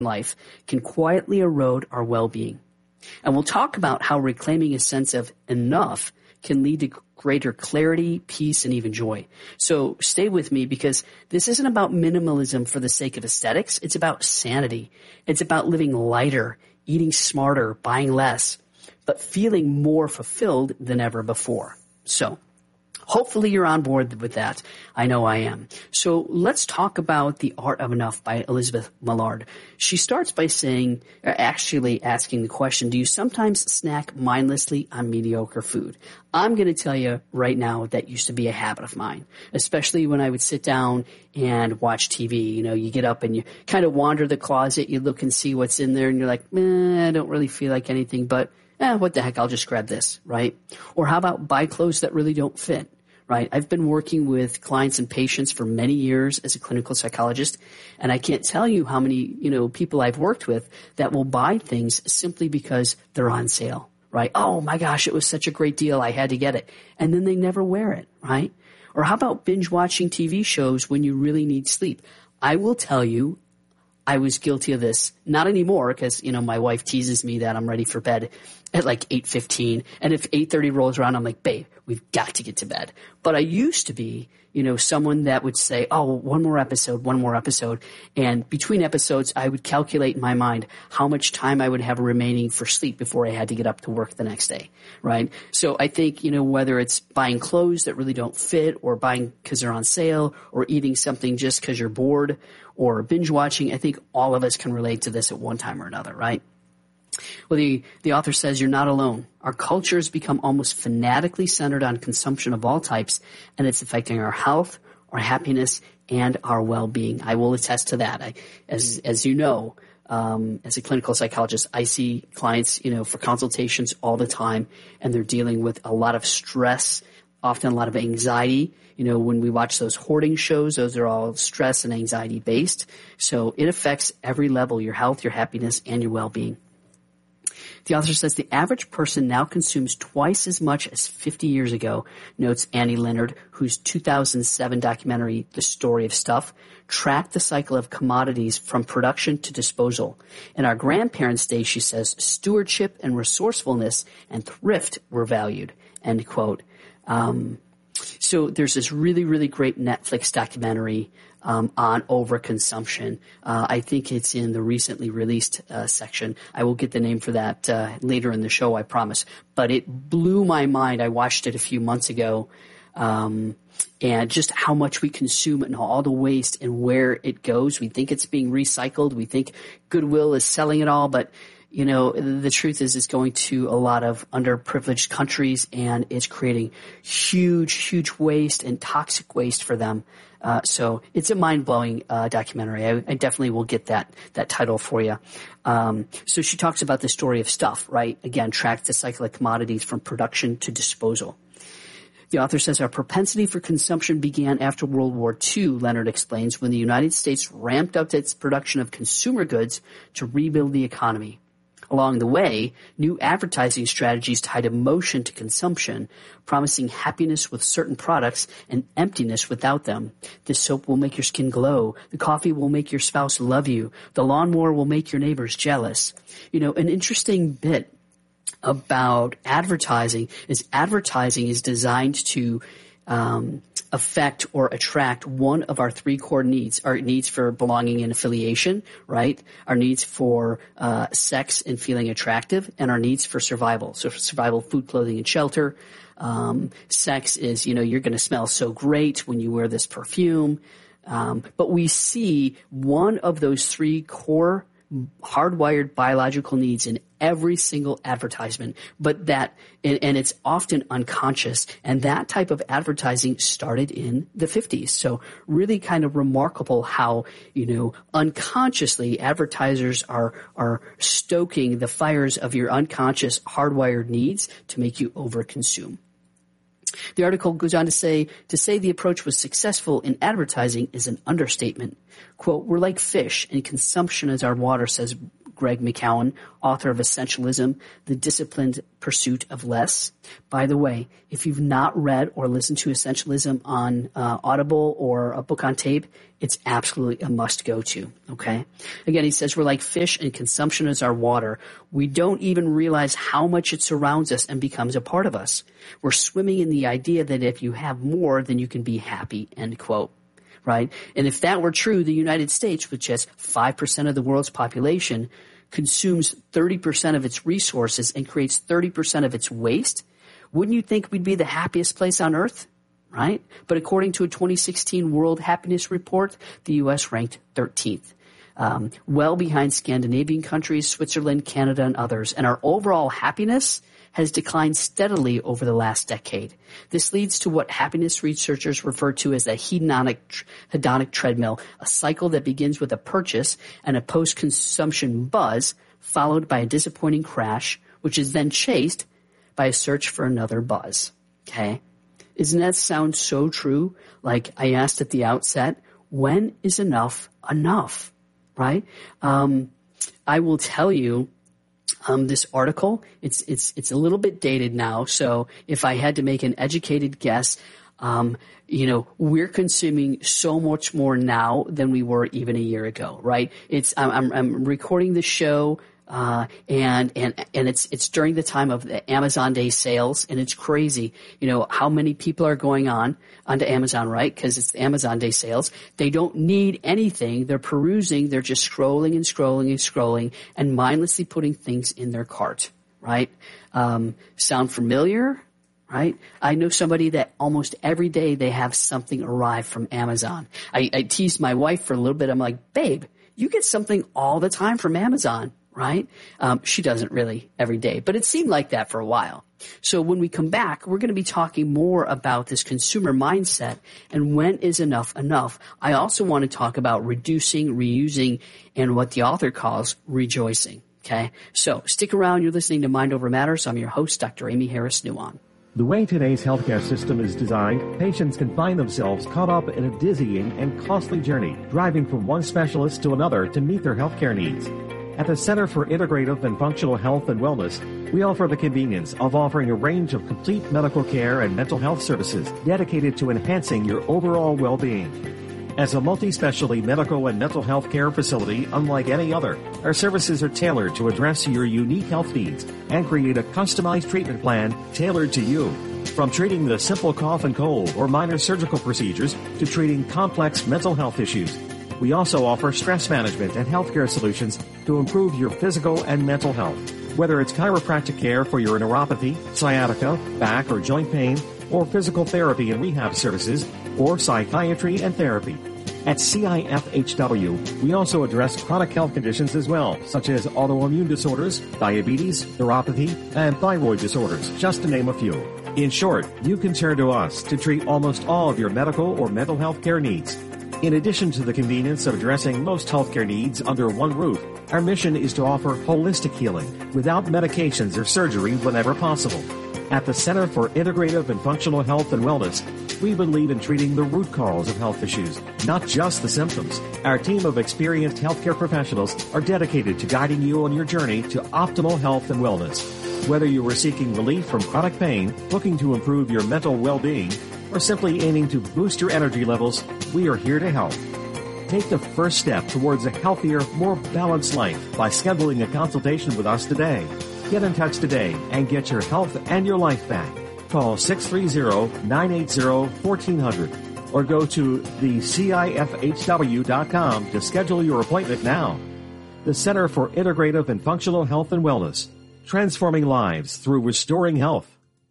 life can quietly erode our well-being. And we'll talk about how reclaiming a sense of enough can lead to greater clarity, peace, and even joy. So stay with me, because this isn't about minimalism for the sake of aesthetics. It's about sanity. It's about living lighter, eating smarter, buying less, but feeling more fulfilled than ever before. So hopefully you're on board with that. I know I am. So let's talk about The Art of Enough by Elizabeth Millard. She starts by saying, actually asking the question, do you sometimes snack mindlessly on mediocre food? I'm going to tell you right now that used to be a habit of mine, especially when I would sit down and watch TV. You know, you get up and you kind of wander the closet, you look and see what's in there, and you're like, I don't really feel like anything, but what the heck, I'll just grab this, right? Or how about buy clothes that really don't fit? Right. I've been working with clients and patients for many years as a clinical psychologist, and I can't tell you how many, people I've worked with that will buy things simply because they're on sale, right? Oh my gosh, it was such a great deal, I had to get it. And then they never wear it, right? Or how about binge watching TV shows when you really need sleep? I will tell you, I was guilty of this. Not anymore, because, my wife teases me that I'm ready for bed at like 8:15. And if 8:30 rolls around, I'm like, babe, we've got to get to bed. But I used to be, someone that would say, oh, one more episode. And between episodes, I would calculate in my mind how much time I would have remaining for sleep before I had to get up to work the next day, right? So I think, whether it's buying clothes that really don't fit, or buying because they're on sale, or eating something just because you're bored, or binge watching, I think all of us can relate to this at one time or another, right? Well, the author says you're not alone. Our culture has become almost fanatically centered on consumption of all types, and it's affecting our health, our happiness, and our well-being. I will attest to that. As you know, as a clinical psychologist, I see clients, for consultations all the time, and they're dealing with a lot of stress, often a lot of anxiety. When we watch those hoarding shows, those are all stress and anxiety based. So it affects every level, your health, your happiness, and your well-being. The author says the average person now consumes twice as much as 50 years ago, notes Annie Leonard, whose 2007 documentary, The Story of Stuff, tracked the cycle of commodities from production to disposal. In our grandparents' day, she says, stewardship and resourcefulness and thrift were valued, end quote. So there's this really, really great Netflix documentary on overconsumption. I think it's in the recently released section. I will get the name for that later in the show, I promise. But it blew my mind. I watched it a few months ago, and just how much we consume and all the waste and where it goes. We think it's being recycled. We think Goodwill is selling it all, but the truth is it's going to a lot of underprivileged countries, and it's creating huge, huge waste and toxic waste for them. So it's a mind-blowing documentary. I definitely will get that title for you. So she talks about the story of stuff, right? Again, tracks the cycle of commodities from production to disposal. The author says our propensity for consumption began after World War II, Leonard explains, when the United States ramped up its production of consumer goods to rebuild the economy. Along the way, new advertising strategies tied emotion to consumption, promising happiness with certain products and emptiness without them. This soap will make your skin glow. The coffee will make your spouse love you. The lawnmower will make your neighbors jealous. An interesting bit about advertising is designed to affect or attract one of our three core needs: our needs for belonging and affiliation, right? Our needs for sex and feeling attractive, and our needs for survival. So for survival, food, clothing, and shelter. Sex is, you're going to smell so great when you wear this perfume. But we see one of those three core hardwired biological needs in every single advertisement, but and it's often unconscious. And that type of advertising started in the 50s. So really kind of remarkable how, unconsciously advertisers are stoking the fires of your unconscious hardwired needs to make you overconsume. The article goes on to say the approach was successful in advertising is an understatement. Quote, we're like fish, and consumption is our water, says Greg McKeown, author of Essentialism, The Disciplined Pursuit of Less. By the way, if you've not read or listened to Essentialism on Audible or a book on tape, it's absolutely a must-go-to, okay? Again, he says we're like fish and consumption is our water. We don't even realize how much it surrounds us and becomes a part of us. We're swimming in the idea that if you have more, then you can be happy, end quote. Right? And if that were true, the United States, which has 5% of the world's population, consumes 30% of its resources and creates 30% of its waste. Wouldn't you think we'd be the happiest place on earth? Right? But according to a 2016 World Happiness Report, the U.S. ranked 13th. Well behind Scandinavian countries, Switzerland, Canada, and others. And our overall happiness has declined steadily over the last decade. This leads to what happiness researchers refer to as a hedonic treadmill, a cycle that begins with a purchase and a post-consumption buzz, followed by a disappointing crash, which is then chased by a search for another buzz. Okay? Doesn't that sound so true? Like I asked at the outset, when is enough enough? Right? I will tell you, this article, it's a little bit dated now. So if I had to make an educated guess, we're consuming so much more now than we were even a year ago, right? I'm recording the show, and it's during the time of the Amazon Day sales, and it's crazy, how many people are going onto Amazon, right? Because it's the Amazon Day sales. They don't need anything. They're perusing. They're just scrolling and scrolling and scrolling and mindlessly putting things in their cart, right? Sound familiar? Right? I know somebody that almost every day they have something arrive from Amazon. I teased my wife for a little bit. I'm like, babe, you get something all the time from Amazon, right? She doesn't really every day, but it seemed like that for a while. So when we come back, we're going to be talking more about this consumer mindset and when is enough enough. I also want to talk about reducing, reusing, and what the author calls rejoicing. Okay? So stick around. You're listening to Mind Over Matters. I'm your host, Dr. Amy Harris Nuon. The way today's healthcare system is designed, patients can find themselves caught up in a dizzying and costly journey, driving from one specialist to another to meet their healthcare needs. At the Center for Integrative and Functional Health and Wellness, we offer the convenience of offering a range of complete medical care and mental health services dedicated to enhancing your overall well-being. As a multi-specialty medical and mental health care facility unlike any other, our services are tailored to address your unique health needs and create a customized treatment plan tailored to you. From treating the simple cough and cold or minor surgical procedures to treating complex mental health issues, we also offer stress management and healthcare solutions to improve your physical and mental health. Whether it's chiropractic care for your neuropathy, sciatica, back or joint pain, or physical therapy and rehab services, or psychiatry and therapy. At CIFHW, we also address chronic health conditions as well, such as autoimmune disorders, diabetes, neuropathy, and thyroid disorders, just to name a few. In short, you can turn to us to treat almost all of your medical or mental health care needs. In addition to the convenience of addressing most healthcare needs under one roof, our mission is to offer holistic healing without medications or surgery whenever possible. At the Center for Integrative and Functional Health and Wellness, we believe in treating the root cause of health issues, not just the symptoms. Our team of experienced healthcare professionals are dedicated to guiding you on your journey to optimal health and wellness. Whether you are seeking relief from chronic pain, looking to improve your mental well-being, or simply aiming to boost your energy levels, we are here to help. Take the first step towards a healthier, more balanced life by scheduling a consultation with us today. Get in touch today and get your health and your life back. Call 630-980-1400 or go to thecifhw.com to schedule your appointment now. The Center for Integrative and Functional Health and Wellness, transforming lives through restoring health.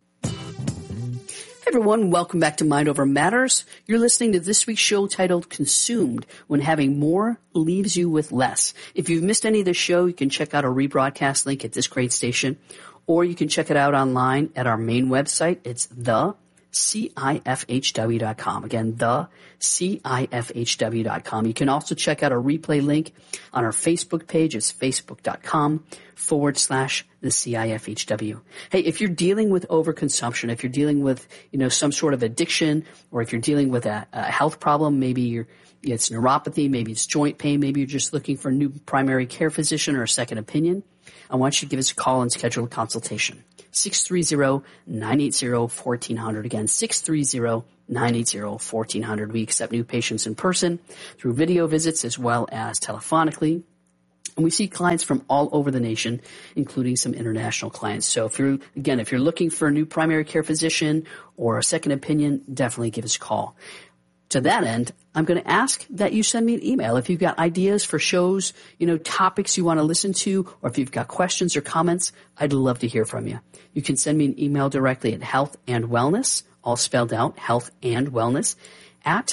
Hey everyone, welcome back to Mind Over Matters. You're listening to this week's show titled Consumed, When Having More Leaves You with Less. If you've missed any of the show, you can check out our rebroadcast link at this great station, or you can check it out online at our main website. It's thecifhw.com. Again, thecifhw.com. You can also check out our replay link on our Facebook page. It's facebook.com/thecifhw. Hey, if you're dealing with overconsumption, if you're dealing with, some sort of addiction, or if you're dealing with a health problem, maybe it's neuropathy, maybe it's joint pain, maybe you're just looking for a new primary care physician or a second opinion, I want you to give us a call and schedule a consultation. 630-980-1400. Again, 630-980-1400. We accept new patients in person through video visits as well as telephonically. And we see clients from all over the nation, including some international clients. So if you're looking for a new primary care physician or a second opinion, definitely give us a call. To that end, I'm going to ask that you send me an email. If you've got ideas for shows, topics you want to listen to, or if you've got questions or comments, I'd love to hear from you. You can send me an email directly at healthandwellness, all spelled out, healthandwellness, at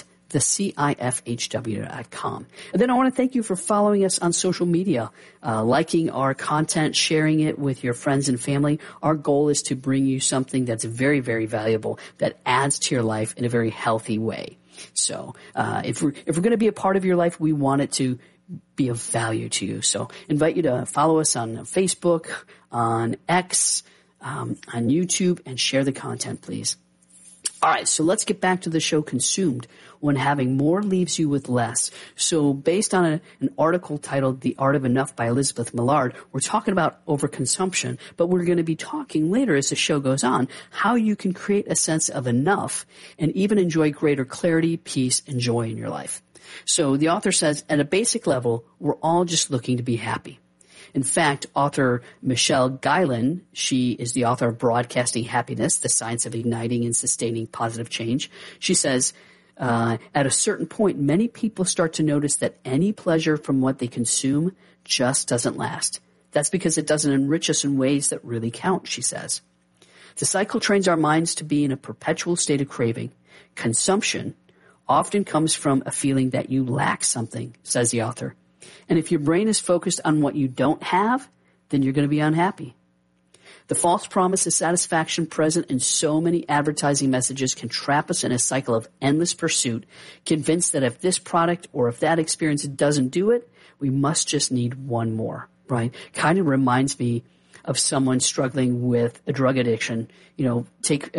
thecifhw.com. And then I want to thank you for following us on social media, liking our content, sharing it with your friends and family. Our goal is to bring you something that's very, very valuable, that adds to your life in a very healthy way. So if we're going to be a part of your life, we want it to be of value to you. So invite you to follow us on Facebook, on X, on YouTube, and share the content, please. All right, so let's get back to the show, Consumed, when having more leaves you with less. So based on an article titled The Art of Enough by Elizabeth Millard, we're talking about overconsumption, but we're going to be talking later as the show goes on how you can create a sense of enough and even enjoy greater clarity, peace, and joy in your life. So the author says, at a basic level, we're all just looking to be happy. In fact, author Michelle Guylan, she is the author of Broadcasting Happiness, The Science of Igniting and Sustaining Positive Change. She says, at a certain point, many people start to notice that any pleasure from what they consume just doesn't last. That's because it doesn't enrich us in ways that really count, she says. The cycle trains our minds to be in a perpetual state of craving. Consumption often comes from a feeling that you lack something, says the author. And if your brain is focused on what you don't have, then you're going to be unhappy. The false promise of satisfaction present in so many advertising messages can trap us in a cycle of endless pursuit, convinced that if this product or if that experience doesn't do it, we must just need one more, right? Kind of reminds me of someone struggling with a drug addiction. Take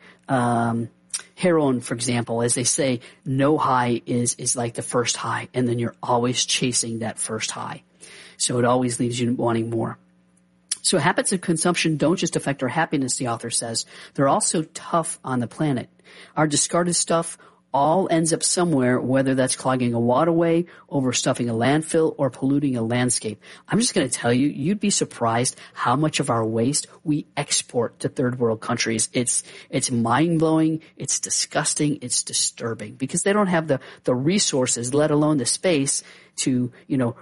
heroin, for example. As they say, no high is like the first high, and then you're always chasing that first high. So it always leaves you wanting more. So habits of consumption don't just affect our happiness, the author says. They're also tough on the planet. Our discarded stuff all ends up somewhere, whether that's clogging a waterway, overstuffing a landfill, or polluting a landscape. I'm just going to tell you, you'd be surprised how much of our waste we export to third world countries. It's mind-blowing, it's disgusting, it's disturbing, because they don't have the resources, let alone the space to,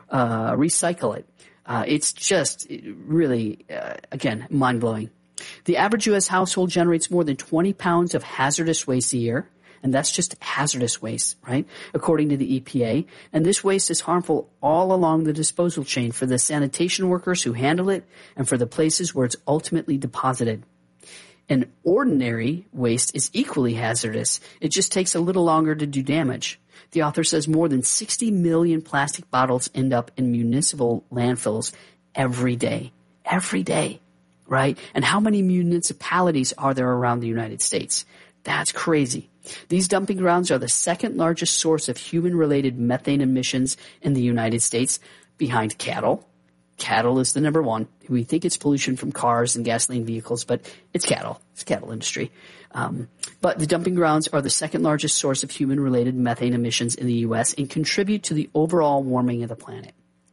recycle it. It's just really, again, mind-blowing. The average U.S. household generates more than 20 pounds of hazardous waste a year. And that's just hazardous waste, right? According to the EPA. And this waste is harmful all along the disposal chain for the sanitation workers who handle it and for the places where it's ultimately deposited. And ordinary waste is equally hazardous. It just takes a little longer to do damage. The author says more than 60 million plastic bottles end up in municipal landfills every day. Every day, right? And how many municipalities are there around the United States? That's crazy. These dumping grounds are the second largest source of human-related methane emissions in the United States, behind cattle. Cattle is the number one. We think it's pollution from cars and gasoline vehicles, but it's cattle. It's cattle industry. But the dumping grounds are the second largest source of human-related methane emissions in the U.S. and contribute to the overall warming of the planet.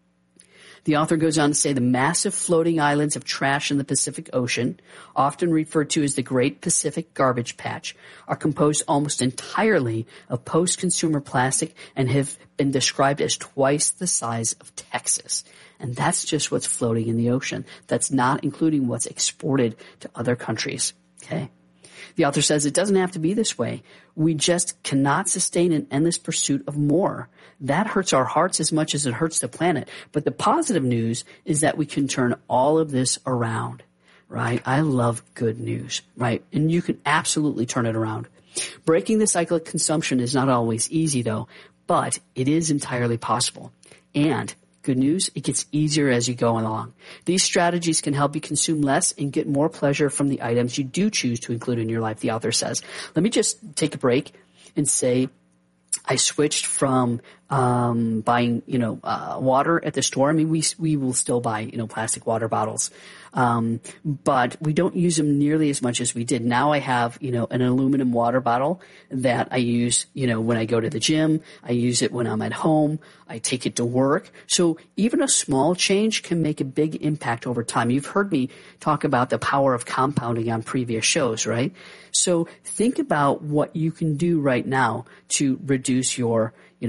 The author goes on to say the massive floating islands of trash in the Pacific Ocean, often referred to as the Great Pacific Garbage Patch, are composed almost entirely of post-consumer plastic and have been described as twice the size of Texas. And that's just what's floating in the ocean. That's not including what's exported to other countries. Okay? The author says it doesn't have to be this way. We just cannot sustain an endless pursuit of more. That hurts our hearts as much as it hurts the planet. But the positive news is that we can turn all of this around. right? I love good news, right? And you can absolutely turn it around. Breaking the cycle of consumption is not always easy, though, but it is entirely possible. And good news, it gets easier as you go along. These strategies can help you consume less and get more pleasure from the items you do choose to include in your life, the author says. Let me just take a break and say I switched from buying, water at the store. I mean, we will still buy, plastic water bottles. But we don't use them nearly as much as we did. Now I have, an aluminum water bottle that I use, when I go to the gym. I use it when I'm at home. I take it to work. So even a small change can make a big impact over time. You've heard me talk about the power of compounding on previous shows, right? So think about what you can do right now to reduce your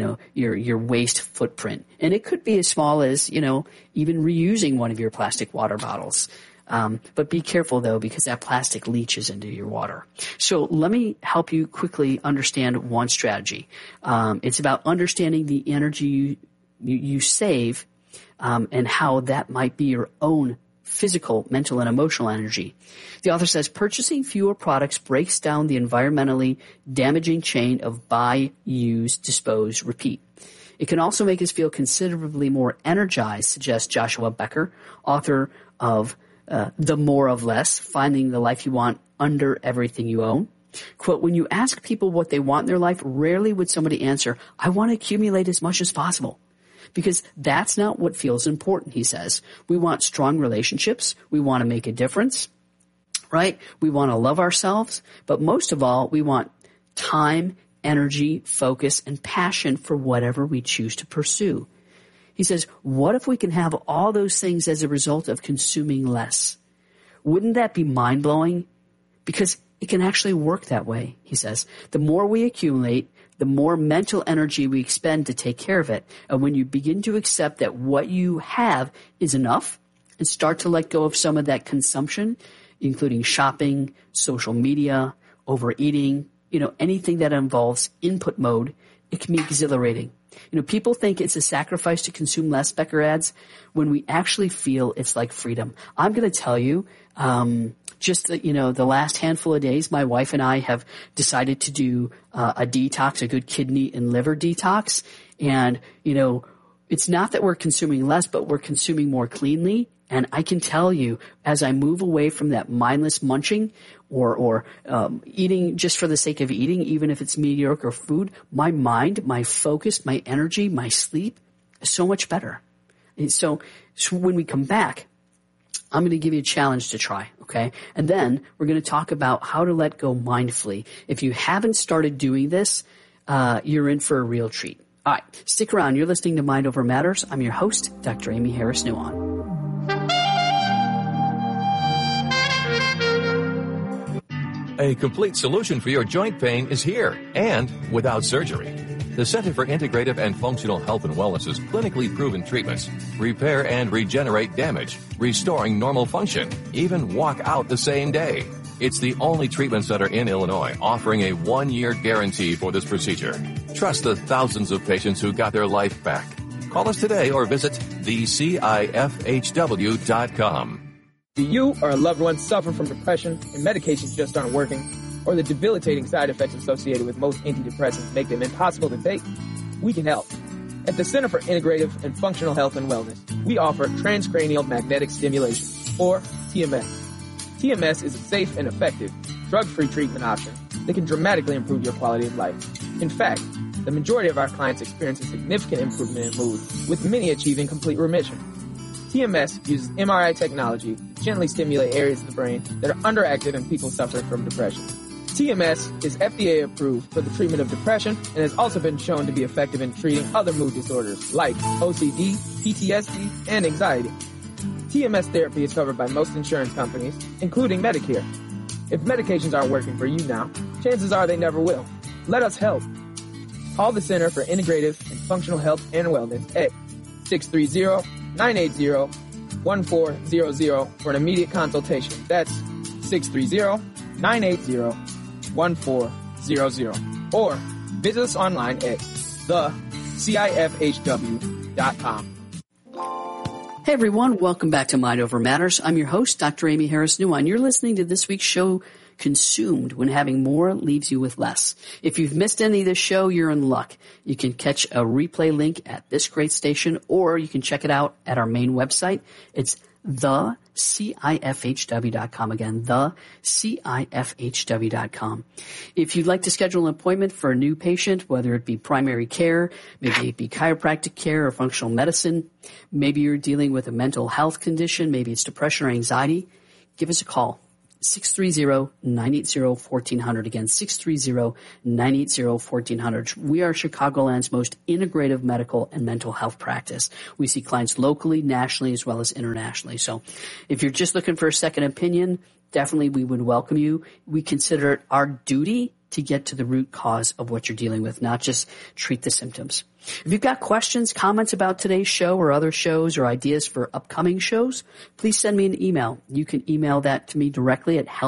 waste footprint. And it could be as small as, even reusing one of your plastic water bottles. But be careful, though, because that plastic leaches into your water. So let me help you quickly understand one strategy. It's about understanding the energy you save and how that might be your own physical, mental, and emotional energy. The author says purchasing fewer products breaks down the environmentally damaging chain of buy, use, dispose, repeat. It can also make us feel considerably more energized, suggests Joshua Becker, author of The More of Less, Finding the Life You Want Under Everything You Own. Quote, when you ask people what they want in their life, rarely would somebody answer, I want to accumulate as much as possible. Because that's not what feels important, he says. We want strong relationships. We want to make a difference, right? We want to love ourselves. But most of all, we want time, energy, focus, and passion for whatever we choose to pursue. He says, what if we can have all those things as a result of consuming less? Wouldn't that be mind-blowing? Because it can actually work that way, he says. The more we accumulate, the more mental energy we expend to take care of it. And when you begin to accept that what you have is enough and start to let go of some of that consumption, including shopping, social media, overeating, anything that involves input mode, it can be exhilarating. People think it's a sacrifice to consume less, Becker adds, when we actually feel it's like freedom. I'm going to tell you, the last handful of days, my wife and I have decided to do a detox, a good kidney and liver detox. And, it's not that we're consuming less, but we're consuming more cleanly. And I can tell you, as I move away from that mindless munching or eating just for the sake of eating, even if it's mediocre food, my mind, my focus, my energy, my sleep is so much better. And so when we come back, I'm going to give you a challenge to try, okay? And then we're going to talk about how to let go mindfully. If you haven't started doing this, you're in for a real treat. All right, stick around. You're listening to Mind Over Matters. I'm your host, Dr. Amy Harris Nuon. A complete solution for your joint pain is here, and without surgery. The Center for Integrative and Functional Health and Wellness's clinically proven treatments repair and regenerate damage, restoring normal function, even walk out the same day. It's the only treatment center in Illinois offering a 1-year guarantee for this procedure. Trust the thousands of patients who got their life back. Call us today or visit thecifhw.com. Do you or a loved one suffer from depression and medications just aren't working? Or the debilitating side effects associated with most antidepressants make them impossible to take? We can help. At the Center for Integrative and Functional Health and Wellness, we offer transcranial magnetic stimulation, or TMS. TMS is a safe and effective, drug-free treatment option that can dramatically improve your quality of life. In fact, the majority of our clients experience a significant improvement in mood, with many achieving complete remission. TMS uses MRI technology to gently stimulate areas of the brain that are underactive in people suffering from depression. TMS is FDA approved for the treatment of depression and has also been shown to be effective in treating other mood disorders like OCD, PTSD, and anxiety. TMS therapy is covered by most insurance companies, including Medicare. If medications aren't working for you now, chances are they never will. Let us help. Call the Center for Integrative and Functional Health and Wellness at 630-980-1400 for an immediate consultation. That's 630-980-1400. Or visit us online at thecifhw.com. Hey everyone, welcome back to Mind Over Matters. I'm your host, Dr. Amy Harris Nuwan. You're listening to this week's show, Consumed When Having More Leaves You With Less. If you've missed any of this show, you're in luck. You can catch a replay link at this great station, or you can check it out at our main website. It's thecifhw.com. Again, thecifhw.com. If you'd like to schedule an appointment for a new patient, whether it be primary care, maybe it be chiropractic care or functional medicine, maybe you're dealing with a mental health condition, maybe it's depression or anxiety, give us a call. 630-980-1400. Again, 630-980-1400. We are Chicagoland's most integrative medical and mental health practice. We see clients locally, nationally, as well as internationally. So if you're just looking for a second opinion, definitely we would welcome you. We consider it our duty to get to the root cause of what you're dealing with, not just treat the symptoms. If you've got questions, comments about today's show or other shows or ideas for upcoming shows, please send me an email. You can email that to me directly at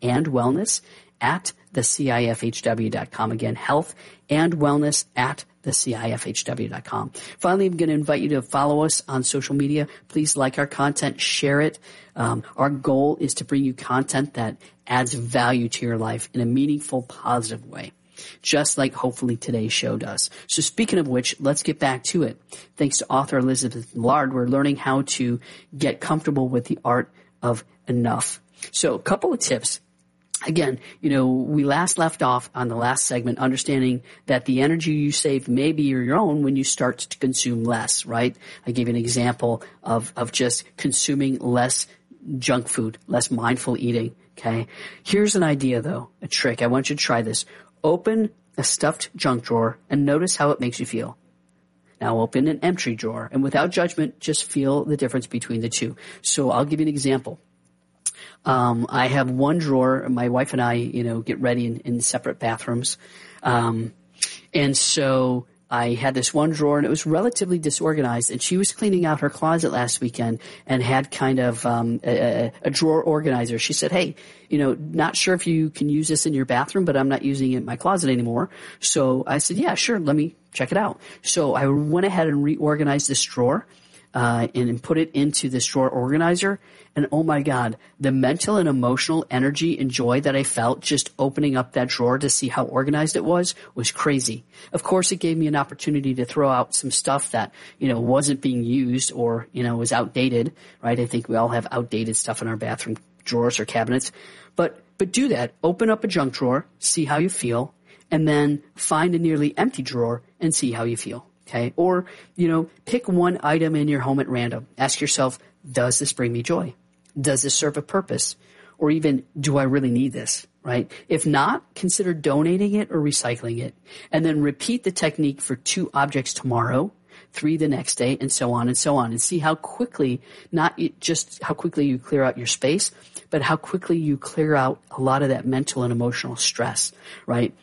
healthandwellness@thecifhw.com. Again, healthandwellness@thecifhw.com. Finally, I'm going to invite you to follow us on social media. Please like our content, share it. Our goal is to bring you content that adds value to your life in a meaningful, positive way, just like hopefully today's show does. So speaking of which, let's get back to it. Thanks to author Elizabeth Millard, we're learning how to get comfortable with the art of enough. So a couple of tips. Again, we last left off on the last segment understanding that the energy you save may be your own when you start to consume less, right? I gave an example of just consuming less junk food, less mindful eating, okay? Here's an idea, though, a trick. I want you to try this. Open a stuffed junk drawer and notice how it makes you feel. Now open an empty drawer and without judgment, just feel the difference between the two. So I'll give you an example. I have one drawer. My wife and I, get ready in separate bathrooms. And so I had this one drawer and it was relatively disorganized, and she was cleaning out her closet last weekend and had kind of a drawer organizer. She said, hey, not sure if you can use this in your bathroom, but I'm not using it in my closet anymore. So I said, yeah, sure, let me check it out. So I went ahead and reorganized this drawer and put it into this drawer organizer. And oh my God, the mental and emotional energy and joy that I felt just opening up that drawer to see how organized it was crazy. Of course, it gave me an opportunity to throw out some stuff that, wasn't being used or, was outdated, right? I think we all have outdated stuff in our bathroom drawers or cabinets. But do that. Open up a junk drawer, see how you feel, and then find a nearly empty drawer and see how you feel. Okay. Or, pick one item in your home at random. Ask yourself, does this bring me joy? Does this serve a purpose? Or even, do I really need this? Right? If not, consider donating it or recycling it. And then repeat the technique for 2 objects tomorrow, 3 the next day, and so on, and see how quickly, not just how quickly you clear out your space, but how quickly you clear out a lot of that mental and emotional stress, right?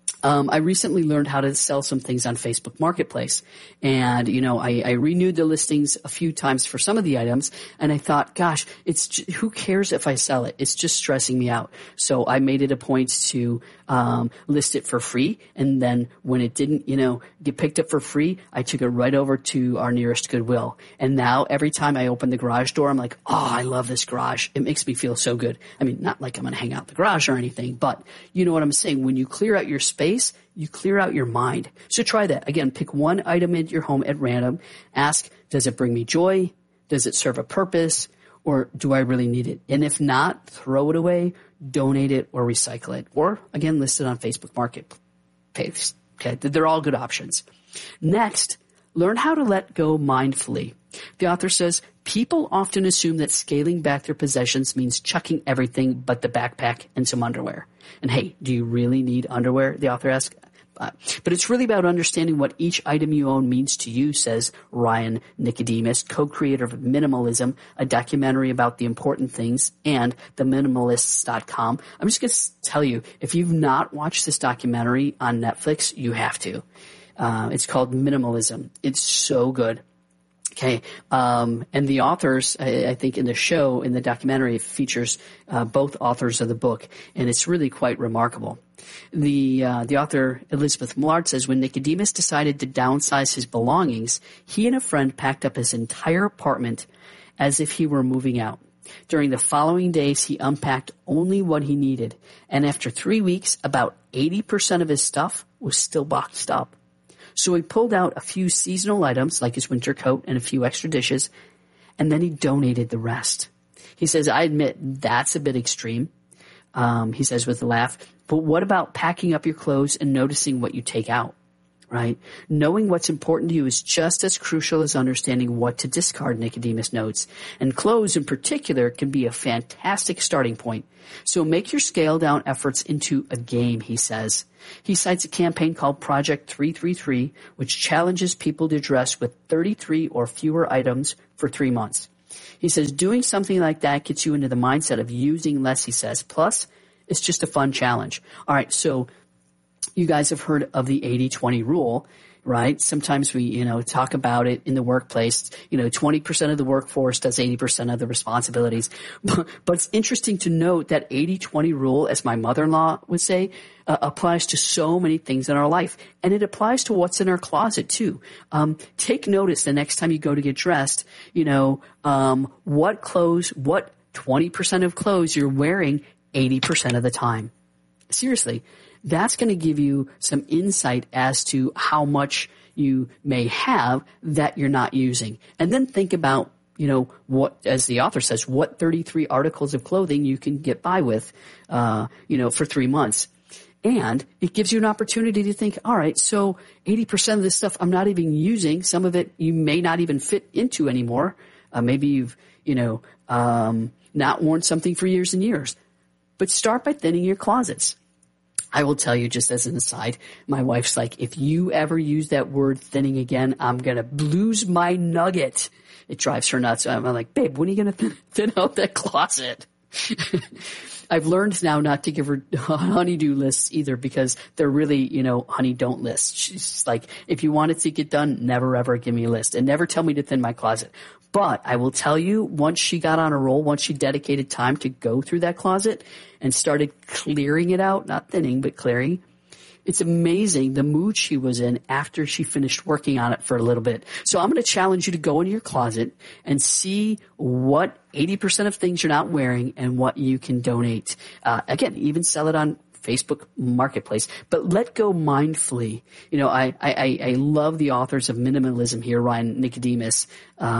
I recently learned how to sell some things on Facebook Marketplace. And, I renewed the listings a few times for some of the items. And I thought, gosh, who cares if I sell it? It's just stressing me out. So I made it a point to list it for free. And then when it didn't, get picked up for free, I took it right over to our nearest Goodwill. And now every time I open the garage door, I'm like, oh, I love this garage. It makes me feel so good. I mean, not like I'm going to hang out in the garage or anything, but you know what I'm saying? When you clear out your space, you clear out your mind. So try that. Again, pick one item in your home at random. Ask, does it bring me joy? Does it serve a purpose? Or do I really need it? And if not, throw it away, donate it, or recycle it. Or, again, list it on Facebook Marketplace. Okay, they're all good options. Next, learn how to let go mindfully. The author says, people often assume that scaling back their possessions means chucking everything but the backpack and some underwear. And hey, do you really need underwear? The author asks. But it's really about understanding what each item you own means to you, says Ryan Nicodemus, co-creator of Minimalism, a documentary about the important things, and theminimalists.com. I'm just going to tell you, if you've not watched this documentary on Netflix, you have to. It's called Minimalism. It's so good. Okay. And the authors, I think in the show, in the documentary, it features both authors of the book, and it's really quite remarkable. The author, Elizabeth Millard, says when Nicodemus decided to downsize his belongings, he and a friend packed up his entire apartment as if he were moving out. During the following days, he unpacked only what he needed, and after 3 weeks, about 80% of his stuff was still boxed up. So he pulled out a few seasonal items, like his winter coat and a few extra dishes, and then he donated the rest. He says, I admit that's a bit extreme, he says with a laugh, but what about packing up your clothes and noticing what you take out, right? Knowing what's important to you is just as crucial as understanding what to discard, Nicodemus notes. And clothes in particular can be a fantastic starting point. So make your scale-down efforts into a game, he says. He cites a campaign called Project 333, which challenges people to dress with 33 or fewer items for 3 months. He says doing something like that gets you into the mindset of using less, he says. Plus, it's just a fun challenge. All right, so you guys have heard of the 80-20 rule, right? Sometimes we, talk about it in the workplace. 20% of the workforce does 80% of the responsibilities. But it's interesting to note that 80-20 rule, as my mother-in-law would say, applies to so many things in our life. And it applies to what's in our closet too. Take notice the next time you go to get dressed, what 20% of clothes you're wearing 80% of the time. Seriously. That's going to give you some insight as to how much you may have that you're not using. And then think about, what, as the author says, what 33 articles of clothing you can get by with, for 3 months. And it gives you an opportunity to think, all right, so 80% of this stuff I'm not even using. Some of it you may not even fit into anymore. Maybe you've, not worn something for years and years. But start by thinning your closets. I will tell you, just as an aside, my wife's like, if you ever use that word thinning again, I'm going to lose my nugget. It drives her nuts. I'm like, babe, when are you going to thin out that closet? I've learned now not to give her honey-do lists either because they're really, honey don't lists. She's like, if you want it to get done, never ever give me a list and never tell me to thin my closet. But I will tell you, once she got on a roll, once she dedicated time to go through that closet and started clearing it out, not thinning, but clearing, it's amazing the mood she was in after she finished working on it for a little bit. So I'm going to challenge you to go into your closet and see what 80% of things you're not wearing and what you can donate. Again, even sell it on Facebook Marketplace, but let go mindfully. I love the authors of Minimalism here, Ryan Nicodemus,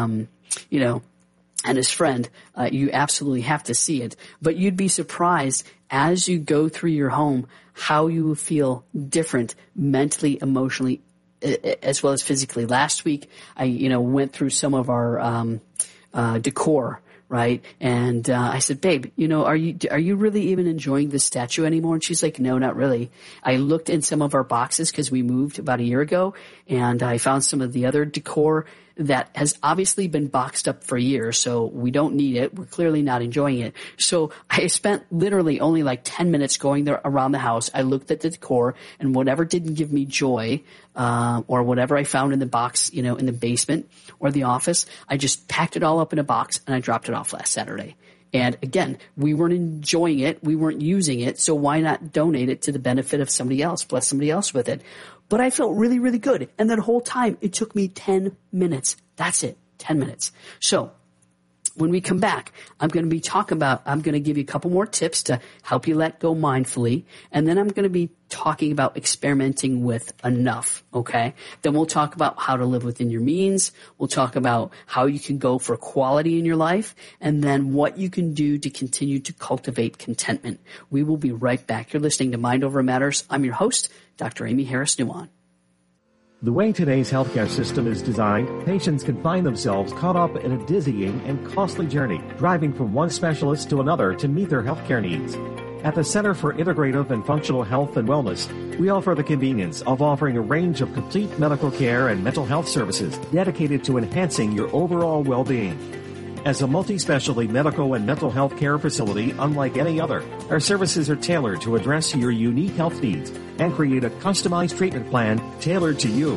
and his friend. You absolutely have to see it, but you'd be surprised as you go through your home how you will feel different mentally, emotionally, as well as physically. Last week, I went through some of our decor. Right. And I said, babe, are you really even enjoying this statue anymore? And she's like, no, not really. I looked in some of our boxes because we moved about a year ago, and I found some of the other decor that has obviously been boxed up for years, so we don't need it. We're clearly not enjoying it. So I spent literally only like 10 minutes going there around the house. I looked at the decor, and whatever didn't give me joy, or whatever I found in the box, in the basement or the office, I just packed it all up in a box and I dropped it off last Saturday. And again, we weren't enjoying it. We weren't using it. So why not donate it to the benefit of somebody else, bless somebody else with it? But I felt really, really good. And that whole time, it took me 10 minutes. That's it, 10 minutes. So when we come back, I'm going to give you a couple more tips to help you let go mindfully. And then I'm going to be talking about experimenting with enough. Okay. Then we'll talk about how to live within your means. We'll talk about how you can go for quality in your life, and then what you can do to continue to cultivate contentment. We will be right back. You're listening to Mind Over Matters. I'm your host, Dr. Amy Harris-Nuwan. The way today's healthcare system is designed, patients can find themselves caught up in a dizzying and costly journey, driving from one specialist to another to meet their healthcare needs. At the Center for Integrative and Functional Health and Wellness, we offer the convenience of offering a range of complete medical care and mental health services dedicated to enhancing your overall well-being. As a multi-specialty medical and mental health care facility unlike any other, our services are tailored to address your unique health needs and create a customized treatment plan tailored to you.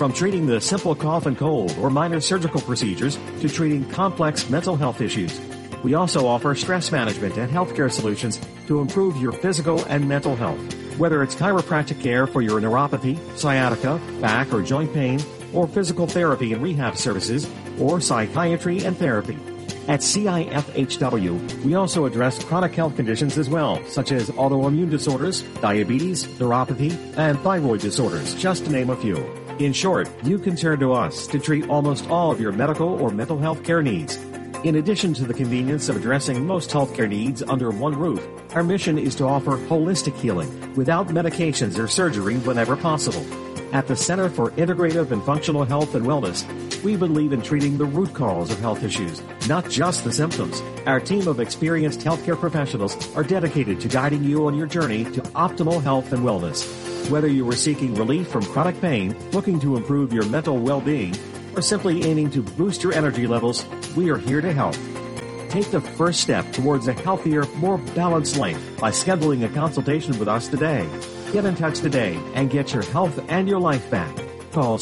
From treating the simple cough and cold or minor surgical procedures to treating complex mental health issues. We also offer stress management and healthcare solutions to improve your physical and mental health. Whether it's chiropractic care for your neuropathy, sciatica, back or joint pain, or physical therapy and rehab services, or psychiatry and therapy. At CIFHW, we also address chronic health conditions as well, such as autoimmune disorders, diabetes, neuropathy, and thyroid disorders, just to name a few. In short, you can turn to us to treat almost all of your medical or mental health care needs. In addition to the convenience of addressing most healthcare needs under one roof, our mission is to offer holistic healing without medications or surgery whenever possible. At the Center for Integrative and Functional Health and Wellness, we believe in treating the root cause of health issues, not just the symptoms. Our team of experienced healthcare professionals are dedicated to guiding you on your journey to optimal health and wellness. Whether you are seeking relief from chronic pain, looking to improve your mental well-being, or simply aiming to boost your energy levels, we are here to help. Take the first step towards a healthier, more balanced life by scheduling a consultation with us today. Get in touch today and get your health and your life back. Call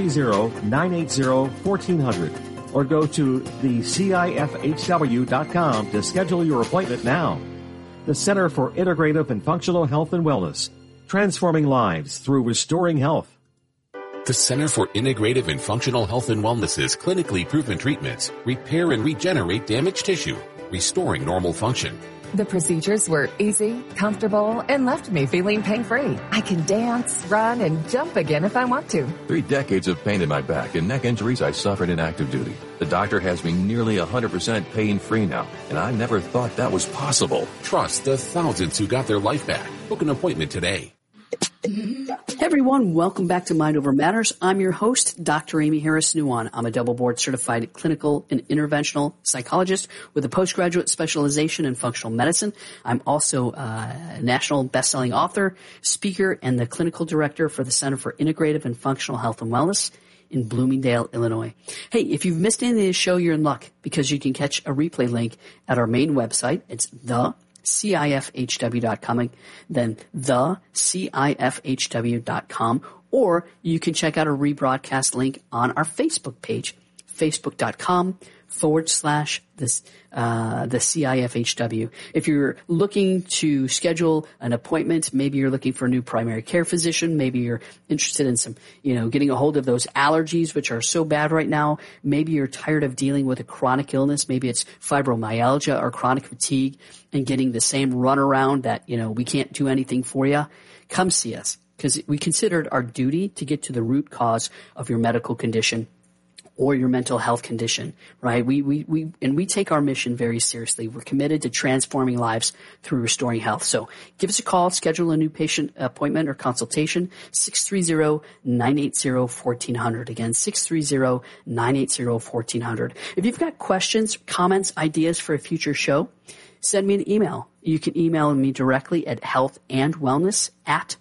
630-980-1400 or go to thecifhw.com to schedule your appointment now. The Center for Integrative and Functional Health and Wellness, transforming lives through restoring health. The Center for Integrative and Functional Health and Wellness's clinically proven treatments repair and regenerate damaged tissue, restoring normal function. The procedures were easy, comfortable, and left me feeling pain-free. I can dance, run, and jump again if I want to. 3 decades of pain in my back and neck injuries I suffered in active duty. The doctor has me nearly 100% pain-free now, and I never thought that was possible. Trust the thousands who got their life back. Book an appointment today. Hey everyone, welcome back to Mind Over Matters. I'm your host, Dr. Amy Harris Nuwan. I'm a double board certified clinical and interventional psychologist with a postgraduate specialization in functional medicine. I'm also a national best-selling author, speaker, and the clinical director for the Center for Integrative and Functional Health and Wellness in Bloomingdale, Illinois. Hey, if you've missed any of this show, you're in luck because you can catch a replay link at our main website. It's CIFHW.com, then CIFHW.com, or you can check out a rebroadcast link on our Facebook page, Facebook.com/the CIFHW. If you're looking to schedule an appointment, maybe you're looking for a new primary care physician, maybe you're interested in some, getting a hold of those allergies, which are so bad right now. Maybe you're tired of dealing with a chronic illness. Maybe it's fibromyalgia or chronic fatigue and getting the same runaround that, we can't do anything for you. Come see us because we considered our duty to get to the root cause of your medical condition or your mental health condition, right? We take our mission very seriously. We're committed to transforming lives through restoring health. So give us a call, schedule a new patient appointment or consultation, 630-980-1400. Again, 630-980-1400. If you've got questions, comments, ideas for a future show, send me an email. You can email me directly at healthandwellness@the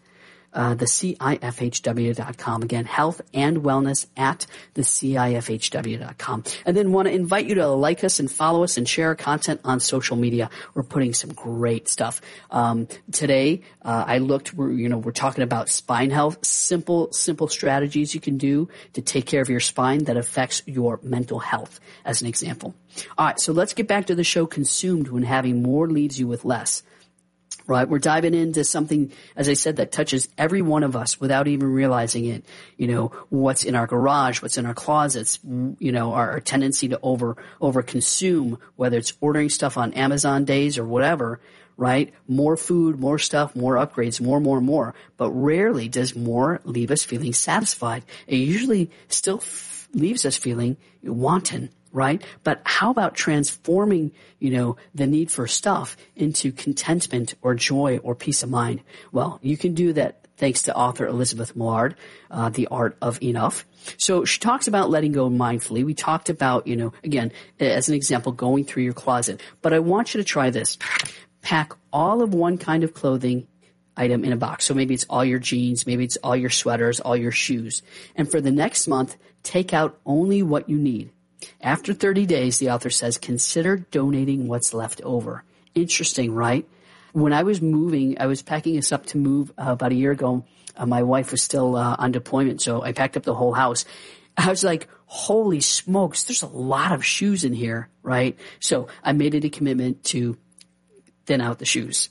CIFHW.com. Again, health and wellness at the CIFHW.com. And then want to invite you to like us and follow us and share our content on social media. We're putting some great stuff. Today, I looked, we're talking about spine health, simple strategies you can do to take care of your spine that affects your mental health, as an example. All right, so let's get back to the show, Consumed When Having More Leaves You with Less. Right, we're diving into something, as I said, that touches every one of us without even realizing it. What's in our garage, what's in our closets, our tendency to over consume, whether it's ordering stuff on Amazon days or whatever, right? More food, more stuff, more upgrades, more. But rarely does more leave us feeling satisfied. It usually still leaves us feeling wanton. Right? But how about transforming, the need for stuff into contentment or joy or peace of mind? Well, you can do that thanks to author Elizabeth Millard, The Art of Enough. So she talks about letting go mindfully. We talked about, again, as an example, going through your closet. But I want you to try this. Pack all of one kind of clothing item in a box. So maybe it's all your jeans, maybe it's all your sweaters, all your shoes. And for the next month, take out only what you need. After 30 days, the author says, consider donating what's left over. Interesting, right? When I was moving, I was packing us up to move about a year ago. My wife was still on deployment, so I packed up the whole house. I was like, holy smokes, there's a lot of shoes in here, right? So I made it a commitment to thin out the shoes.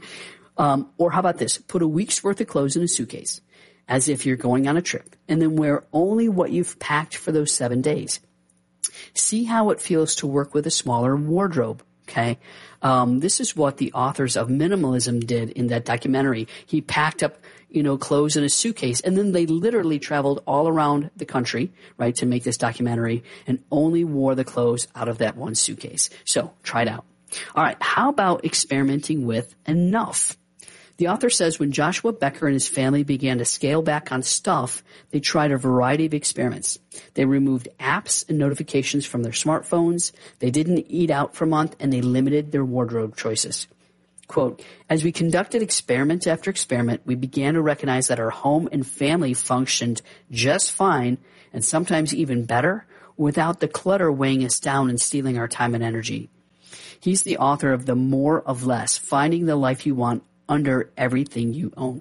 Or how about this? Put a week's worth of clothes in a suitcase as if you're going on a trip, and then wear only what you've packed for those 7 days. See how it feels to work with a smaller wardrobe, okay? This is what the authors of minimalism did in that documentary. He packed up, clothes in a suitcase, and then they literally traveled all around the country, right, to make this documentary, and only wore the clothes out of that one suitcase. So try it out. All right, how about experimenting with enough? The author says when Joshua Becker and his family began to scale back on stuff, they tried a variety of experiments. They removed apps and notifications from their smartphones. They didn't eat out for a month, and they limited their wardrobe choices. Quote, as we conducted experiment after experiment, we began to recognize that our home and family functioned just fine, and sometimes even better, without the clutter weighing us down and stealing our time and energy. He's the author of The More of Less, Finding the Life You Want Under Everything You Own.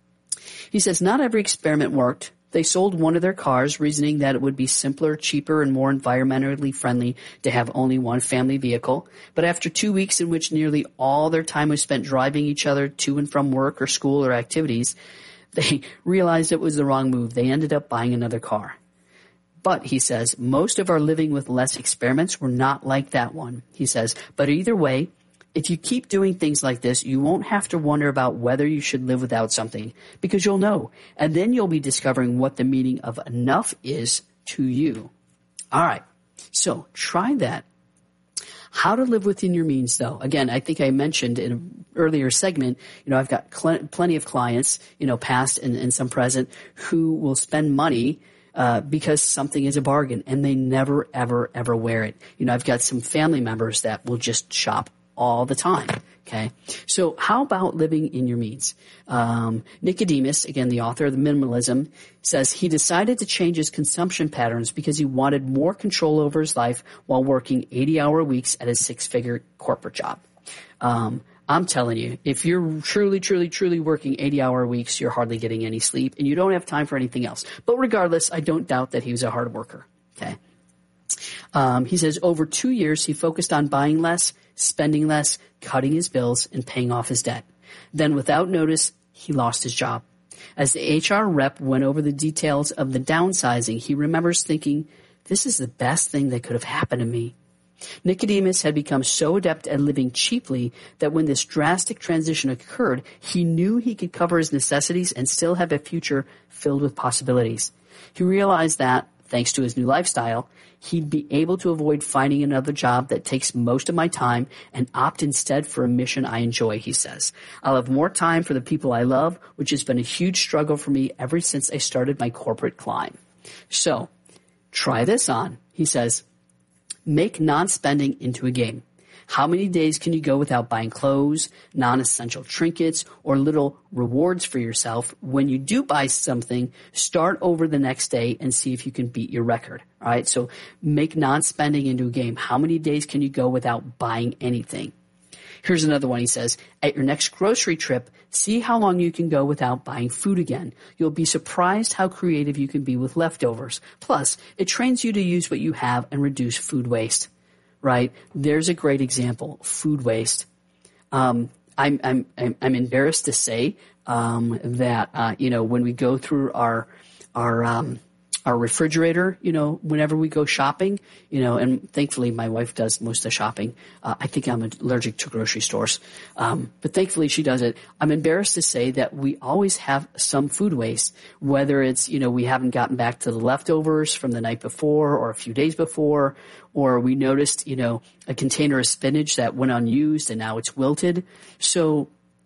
He says not every experiment worked. They sold one of their cars, reasoning that it would be simpler, cheaper, and more environmentally friendly to have only one family vehicle. But after 2 weeks in which nearly all their time was spent driving each other to and from work or school or activities, they realized it was the wrong move. They ended up buying another car. But, he says, most of our living with less experiments were not like that one, he says. But either way, if you keep doing things like this, you won't have to wonder about whether you should live without something, because you'll know. And then you'll be discovering what the meaning of enough is to you. All right. So try that. How to live within your means, though. Again, I think I mentioned in an earlier segment, I've got plenty of clients, past and some present, who will spend money because something is a bargain, and they never, ever, ever wear it. I've got some family members that will just shop all the time. Okay. So how about living in your means? Nicodemus, again, the author of the Minimalism, says he decided to change his consumption patterns because he wanted more control over his life while working 80-hour weeks at his 6-figure corporate job. I'm telling you, if you're truly, truly, truly working 80-hour weeks, you're hardly getting any sleep and you don't have time for anything else. But regardless, I don't doubt that he was a hard worker. Okay. He says over 2 years, he focused on buying less, spending less, cutting his bills, and paying off his debt. Then without notice, he lost his job. As the HR rep went over the details of the downsizing, he remembers thinking, this is the best thing that could have happened to me. Nicodemus had become so adept at living cheaply that when this drastic transition occurred, he knew he could cover his necessities and still have a future filled with possibilities. He realized that, thanks to his new lifestyle, he'd be able to avoid finding another job that takes most of my time and opt instead for a mission I enjoy, he says. I'll have more time for the people I love, which has been a huge struggle for me ever since I started my corporate climb. So, try this on. He says, make non-spending into a game. How many days can you go without buying clothes, non-essential trinkets, or little rewards for yourself? When you do buy something, start over the next day and see if you can beat your record. All right, so make non-spending into a game. How many days can you go without buying anything? Here's another one. He says, at your next grocery trip, see how long you can go without buying food again. You'll be surprised how creative you can be with leftovers. Plus, it trains you to use what you have and reduce food waste. Right? There's a great example. Food waste. I'm embarrassed to say that when we go through our refrigerator, whenever we go shopping, and thankfully my wife does most of the shopping. I think I'm allergic to grocery stores, but thankfully she does it. I'm embarrassed to say that we always have some food waste, whether it's, we haven't gotten back to the leftovers from the night before or a few days before, or we noticed, a container of spinach that went unused and now it's wilted. So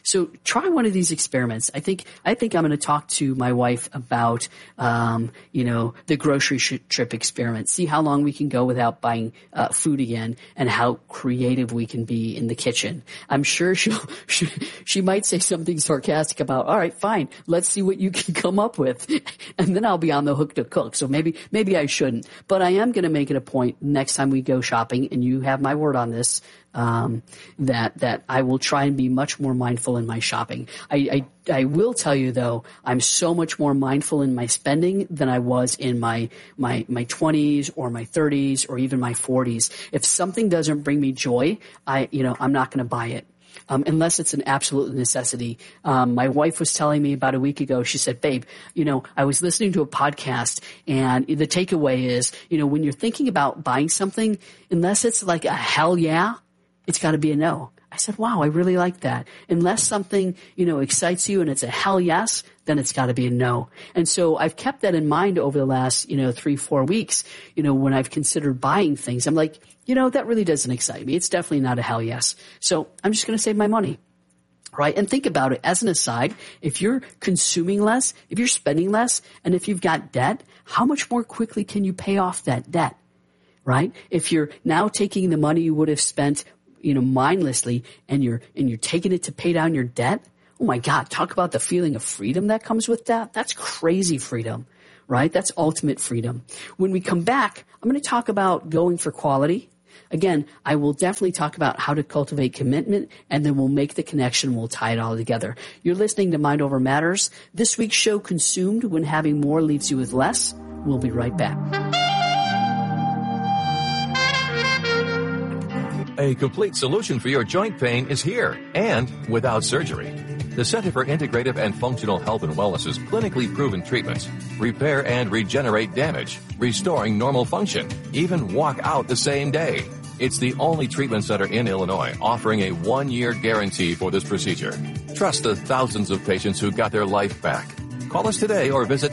So try one of these experiments. I think I'm going to talk to my wife about, the grocery trip experiment. See how long we can go without buying food again, and how creative we can be in the kitchen. I'm sure she might say something sarcastic about, all right, fine, let's see what you can come up with, and then I'll be on the hook to cook. So maybe I shouldn't, but I am going to make it a point next time we go shopping, and you have my word on this, that I will try and be much more mindful in my shopping. I will tell you though, I'm so much more mindful in my spending than I was in my 20s or my 30s or even my 40s. If something doesn't bring me joy, I'm not going to buy it. Unless it's an absolute necessity. My wife was telling me about a week ago, she said, babe, I was listening to a podcast, and the takeaway is, when you're thinking about buying something, unless it's like a hell yeah, it's got to be a no. I said, wow, I really like that. Unless something, excites you and it's a hell yes, then it's got to be a no. And so I've kept that in mind over the last, 3-4 weeks, when I've considered buying things. I'm like, that really doesn't excite me. It's definitely not a hell yes. So I'm just going to save my money. Right? And think about it as an aside. If you're consuming less, if you're spending less, and if you've got debt, how much more quickly can you pay off that debt? Right? If you're now taking the money you would have spent, mindlessly, and you're taking it to pay down your debt, oh my God, talk about the feeling of freedom that comes with that. That's crazy freedom, right? That's ultimate freedom. When we come back, I'm going to talk about going for quality. Again, I will definitely talk about how to cultivate commitment, and then we'll make the connection. We'll tie it all together. You're listening to Mind Over Matters. This week's show, Consumed When Having More Leaves You with Less. We'll be right back. A complete solution for your joint pain is here, and without surgery. The Center for Integrative and Functional Health and Wellness's clinically proven treatments repair and regenerate damage, restoring normal function, even walk out the same day. It's the only treatment center in Illinois offering a 1-year guarantee for this procedure. Trust the thousands of patients who got their life back. Call us today or visit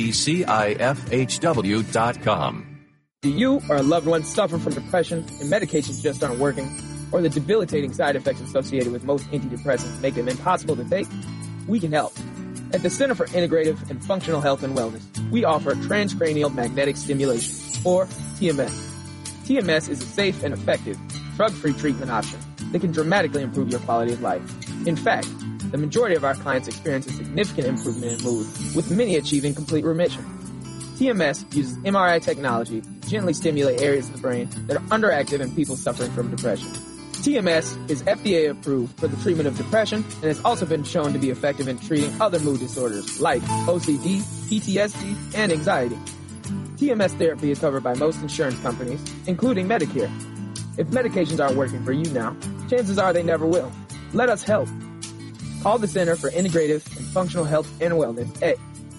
thecifhw.com. Do you or a loved one suffer from depression and medications just aren't working, or the debilitating side effects associated with most antidepressants make them impossible to take? We can help. At the Center for Integrative and Functional Health and Wellness, we offer transcranial magnetic stimulation, or TMS. TMS is a safe and effective, drug-free treatment option that can dramatically improve your quality of life. In fact, the majority of our clients experience a significant improvement in mood, with many achieving complete remission. TMS uses MRI technology to gently stimulate areas of the brain that are underactive in people suffering from depression. TMS is FDA approved for the treatment of depression and has also been shown to be effective in treating other mood disorders like OCD, PTSD, and anxiety. TMS therapy is covered by most insurance companies, including Medicare. If medications aren't working for you now, chances are they never will. Let us help. Call the Center for Integrative and Functional Health and Wellness at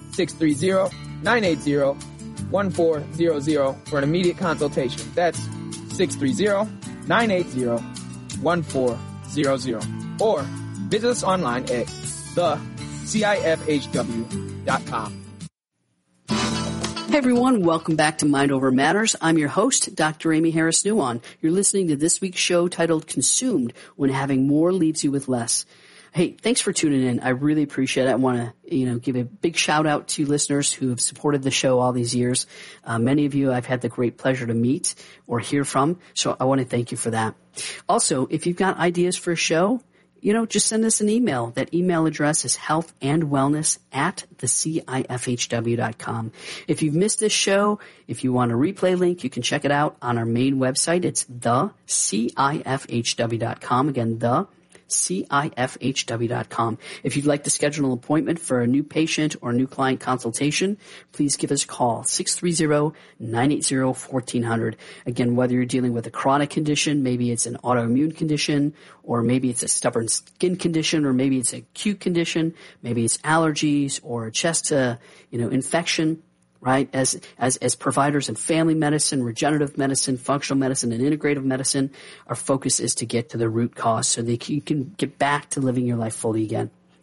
630-980-1400 for an immediate consultation. That's 630-980-1400. Or visit us online at thecifhw.com. Hey everyone, welcome back to Mind Over Matters. I'm your host, Dr. Amy Harris-Nuon. You're listening to this week's show titled Consumed When Having More Leaves You with Less. Hey, thanks for tuning in. I really appreciate it. I want to, give a big shout out to listeners who have supported the show all these years. Many of you I've had the great pleasure to meet or hear from, so I want to thank you for that. Also, if you've got ideas for a show, just send us an email. That email address is healthandwellness@thecifhw.com. If you've missed this show, if you want a replay link, you can check it out on our main website. It's thecifhw.com. Again, thecifhw.com. If you'd like to schedule an appointment for a new patient or a new client consultation, please give us a call, 630-980-1400. Again, whether you're dealing with a chronic condition, maybe it's an autoimmune condition, or maybe it's a stubborn skin condition, or maybe it's an acute condition, maybe it's allergies or a chest, infection. Right? As providers in family medicine, regenerative medicine, functional medicine, and integrative medicine, our focus is to get to the root cause so that you can get back to living your life fully again.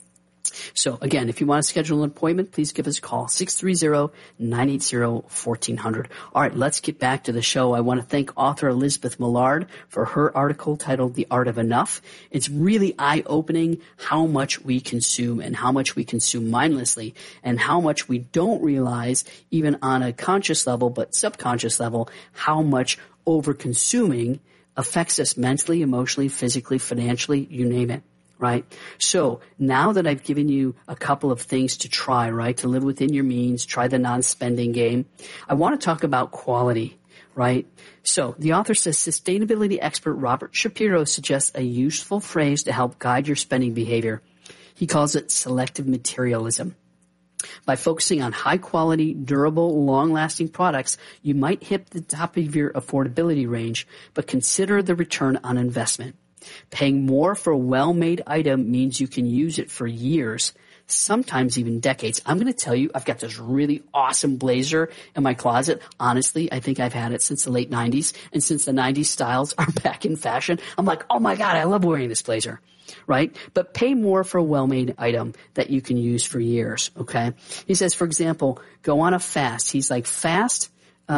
So again, if you want to schedule an appointment, please give us a call, 630-980-1400. All right, let's get back to the show. I want to thank author Elizabeth Millard for her article titled The Art of Enough. It's really eye-opening how much we consume and how much we consume mindlessly and how much we don't realize even on a conscious level but subconscious level how much over-consuming affects us mentally, emotionally, physically, financially, you name it. Right? So now that I've given you a couple of things to try, right, to live within your means, try the non-spending game, I want to talk about quality, right? So the author says sustainability expert Robert Shapiro suggests a useful phrase to help guide your spending behavior. He calls it selective materialism. By focusing on high-quality, durable, long-lasting products, you might hit the top of your affordability range, but consider the return on investment. Paying more for a well-made item means you can use it for years, sometimes even decades. I'm going to tell you, I've got this really awesome blazer in my closet. Honestly, I think I've had it since the late 90s. And since the 90s styles are back in fashion, I'm like, oh my God, I love wearing this blazer, right? But pay more for a well-made item that you can use for years, okay? He says, for example, go on a fast. He's like, fast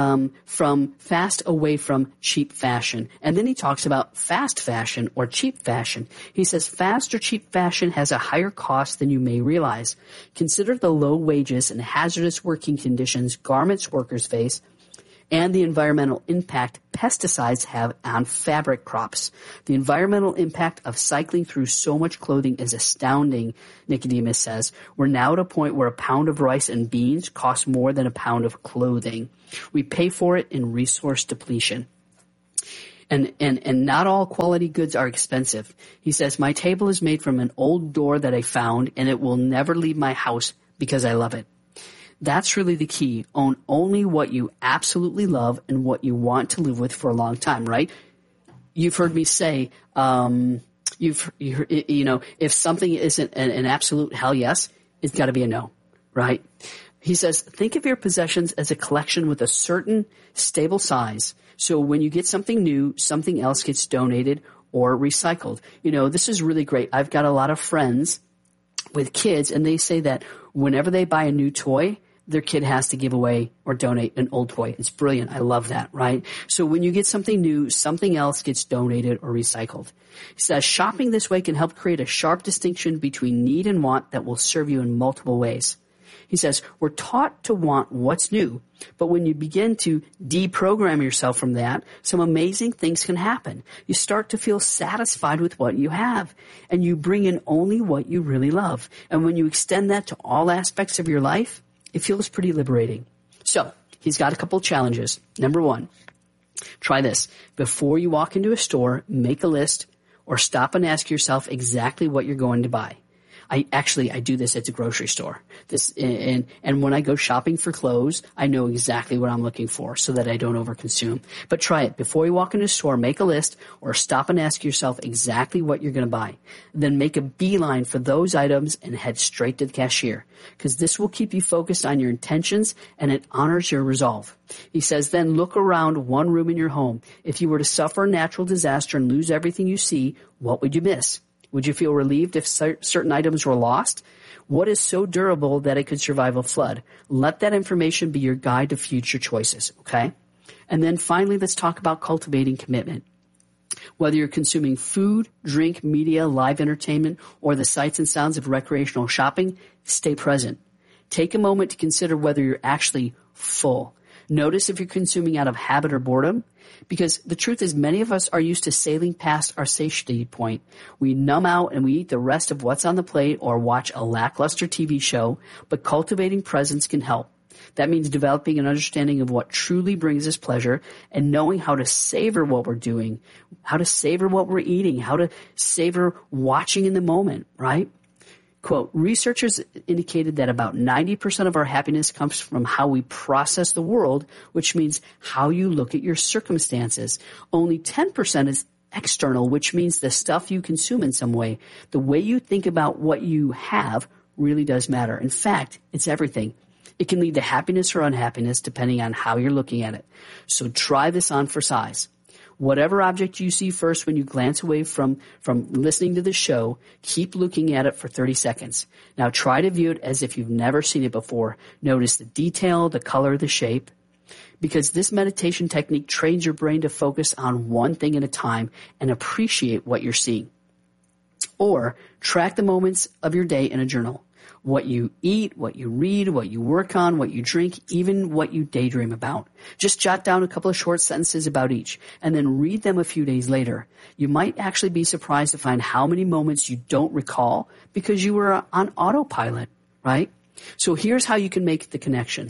away from cheap fashion. And then he talks about fast fashion or cheap fashion. He says fast or cheap fashion has a higher cost than you may realize. Consider the low wages and hazardous working conditions garments workers face and the environmental impact pesticides have on fabric crops. The environmental impact of cycling through so much clothing is astounding, Nicodemus says. We're now at a point where a pound of rice and beans costs more than a pound of clothing. We pay for it in resource depletion. And not all quality goods are expensive. He says, my table is made from an old door that I found, and it will never leave my house because I love it. That's really the key. Own only what you absolutely love and what you want to live with for a long time, right? You've heard me say, if something isn't an absolute hell yes, it's got to be a no, right? He says, think of your possessions as a collection with a certain stable size. So when you get something new, something else gets donated or recycled. This is really great. I've got a lot of friends with kids, and they say that whenever they buy a new toy, their kid has to give away or donate an old toy. It's brilliant. I love that, right? So when you get something new, something else gets donated or recycled. He says shopping this way can help create a sharp distinction between need and want that will serve you in multiple ways. He says, we're taught to want what's new, but when you begin to deprogram yourself from that, some amazing things can happen. You start to feel satisfied with what you have, and you bring in only what you really love. And when you extend that to all aspects of your life, it feels pretty liberating. So he's got a couple of challenges. Number one, try this. Before you walk into a store, make a list or stop and ask yourself exactly what you're going to buy. I do this at the grocery store. And when I go shopping for clothes, I know exactly what I'm looking for so that I don't overconsume. But try it. Before you walk into a store, make a list or stop and ask yourself exactly what you're going to buy. Then make a beeline for those items and head straight to the cashier, because this will keep you focused on your intentions and it honors your resolve. He says, then look around one room in your home. If you were to suffer a natural disaster and lose everything you see, what would you miss? Would you feel relieved if certain items were lost? What is so durable that it could survive a flood? Let that information be your guide to future choices, okay? And then finally, let's talk about cultivating commitment. Whether you're consuming food, drink, media, live entertainment, or the sights and sounds of recreational shopping, stay present. Take a moment to consider whether you're actually full. Notice if you're consuming out of habit or boredom, because the truth is many of us are used to sailing past our satiety point. We numb out and we eat the rest of what's on the plate or watch a lackluster TV show, but cultivating presence can help. That means developing an understanding of what truly brings us pleasure and knowing how to savor what we're doing, how to savor what we're eating, how to savor watching in the moment, right? Quote, researchers indicated that about 90% of our happiness comes from how we process the world, which means how you look at your circumstances. Only 10% is external, which means the stuff you consume in some way. The way you think about what you have really does matter. In fact, it's everything. It can lead to happiness or unhappiness depending on how you're looking at it. So try this on for size. Whatever object you see first when you glance away from listening to the show, keep looking at it for 30 seconds. Now try to view it as if you've never seen it before. Notice the detail, the color, the shape. Because this meditation technique trains your brain to focus on one thing at a time and appreciate what you're seeing. Or track the moments of your day in a journal. What you eat, what you read, what you work on, what you drink, even what you daydream about. Just jot down a couple of short sentences about each and then read them a few days later. You might actually be surprised to find how many moments you don't recall because you were on autopilot, right? So here's how you can make the connection.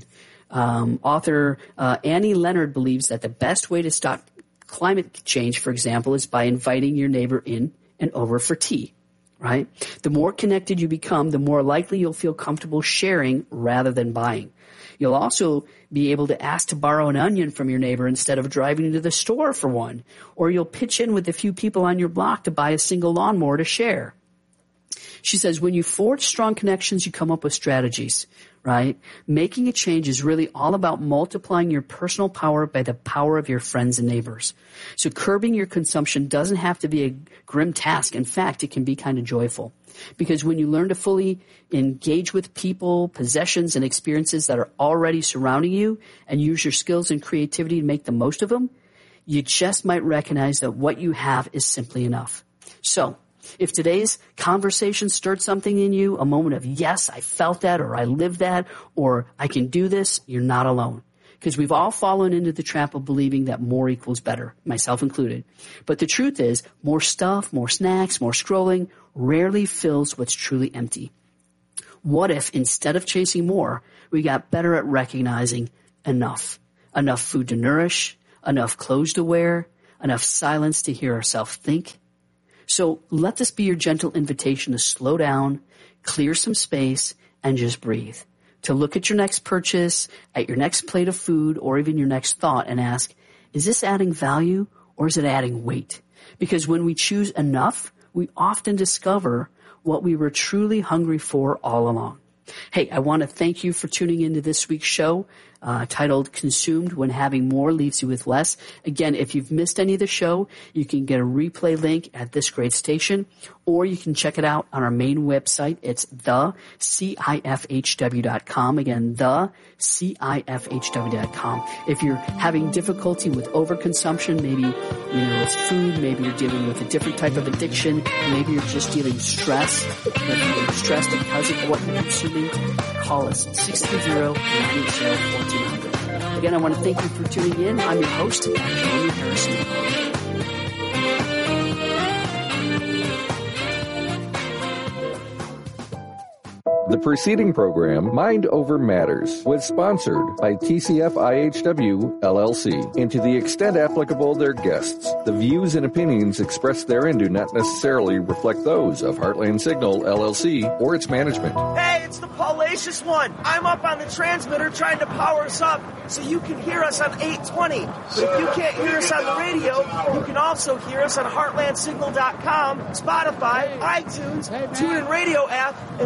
Author Annie Leonard believes that the best way to stop climate change, for example, is by inviting your neighbor in and over for tea. Right? The more connected you become, the more likely you'll feel comfortable sharing rather than buying. You'll also be able to ask to borrow an onion from your neighbor instead of driving to the store for one. Or you'll pitch in with a few people on your block to buy a single lawnmower to share. She says, when you forge strong connections, you come up with strategies, right? Making a change is really all about multiplying your personal power by the power of your friends and neighbors. So curbing your consumption doesn't have to be a grim task. In fact, it can be kind of joyful. Because when you learn to fully engage with people, possessions, and experiences that are already surrounding you and use your skills and creativity to make the most of them, you just might recognize that what you have is simply enough. So, if today's conversation stirred something in you, a moment of, yes, I felt that, or I lived that, or I can do this, you're not alone. Because we've all fallen into the trap of believing that more equals better, myself included. But the truth is, more stuff, more snacks, more scrolling rarely fills what's truly empty. What if, instead of chasing more, we got better at recognizing enough? Enough food to nourish, enough clothes to wear, enough silence to hear ourselves think. So let this be your gentle invitation to slow down, clear some space, and just breathe. To look at your next purchase, at your next plate of food, or even your next thought and ask, is this adding value or is it adding weight? Because when we choose enough, we often discover what we were truly hungry for all along. Hey, I want to thank you for tuning into this week's show, titled Consumed When Having More Leaves You With Less. Again, if you've missed any of the show, you can get a replay link at this great station, or you can check it out on our main website. It's thecifhw.com. Again, thecifhw.com. If you're having difficulty with overconsumption, maybe, it's food, maybe you're dealing with a different type of addiction, maybe you're just dealing with stress, you're stressed because of what you're consuming, call us 630-980-1400. Again, I want to thank you for tuning in. I'm your host, Dr. Amy Harrison. The preceding program, Mind Over Matters, was sponsored by TCF IHW, LLC, and to the extent applicable, their guests. The views and opinions expressed therein do not necessarily reflect those of Heartland Signal, LLC, or its management. Hey, it's the Paulacious one. I'm up on the transmitter trying to power us up so you can hear us on 820. But if you can't hear us on the radio, you can also hear us on heartlandsignal.com, Spotify, iTunes, TuneIn Radio app, and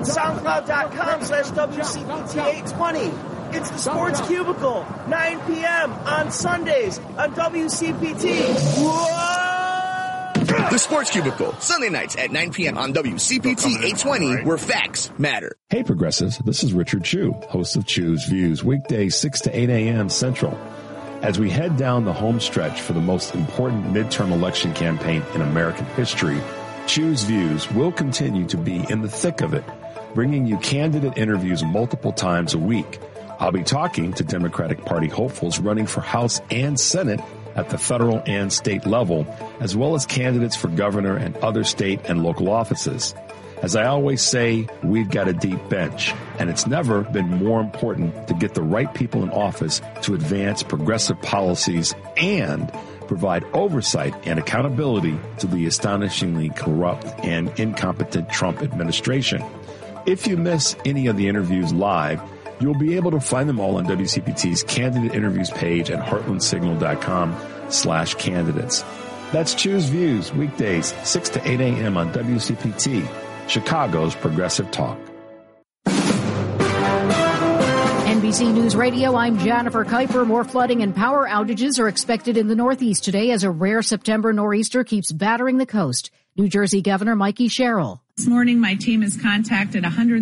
SoundCloud.com/WCPT820. It's the Sports Cubicle, 9 p.m. on Sundays on WCPT. Whoa! The Sports Cubicle, Sunday nights at 9 p.m. on WCPT 820, where facts matter. Hey, Progressives, this is Richard Chew, host of Chew's Views, weekdays 6 to 8 a.m. Central. As we head down the home stretch for the most important midterm election campaign in American history, Chew's Views will continue to be in the thick of it, bringing you candidate interviews multiple times a week. I'll be talking to Democratic Party hopefuls running for House and Senate at the federal and state level, as well as candidates for governor and other state and local offices. As I always say, we've got a deep bench, and it's never been more important to get the right people in office to advance progressive policies and provide oversight and accountability to the astonishingly corrupt and incompetent Trump administration. If you miss any of the interviews live, you'll be able to find them all on WCPT's candidate interviews page at heartlandsignal.com/candidates. That's Choose Views, weekdays, 6 to 8 a.m. on WCPT, Chicago's Progressive Talk. NBC News Radio, I'm Jennifer Kuiper. More flooding and power outages are expected in the Northeast today as a rare September nor'easter keeps battering the coast. New Jersey Governor Mikey Sherrill. This morning, my team has contacted